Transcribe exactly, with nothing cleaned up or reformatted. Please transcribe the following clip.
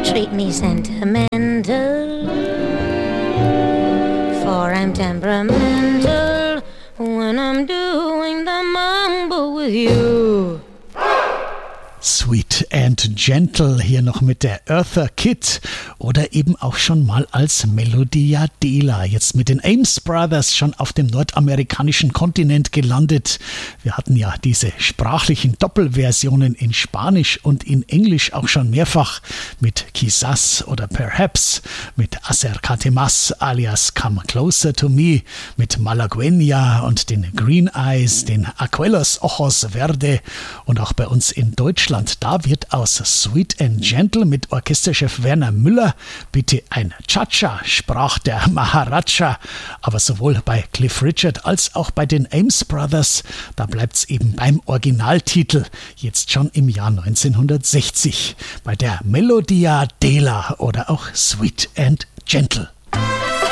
treat me sentimental, for I'm temperamental when I'm doing the mambo with you. Sweet and Gentle, hier noch mit der Eartha Kitt oder eben auch schon mal als Melodia Dela. Jetzt mit den Ames Brothers schon auf dem nordamerikanischen Kontinent gelandet. Wir hatten ja diese sprachlichen Doppelversionen in Spanisch und in Englisch auch schon mehrfach mit Quizás oder Perhaps, mit Acércate más alias Come Closer to Me, mit Malagueña und den Green Eyes, den Aquelos Ojos Verde und auch bei uns in Deutschland. Da wird aus Sweet and Gentle mit Orchesterchef Werner Müller bitte ein Cha-Cha, sprach der Maharaja. Aber sowohl bei Cliff Richard als auch bei den Ames Brothers, da bleibt's eben beim Originaltitel, jetzt schon im Jahr neunzehnhundertsechzig, bei der Melodia Dela oder auch Sweet and Gentle.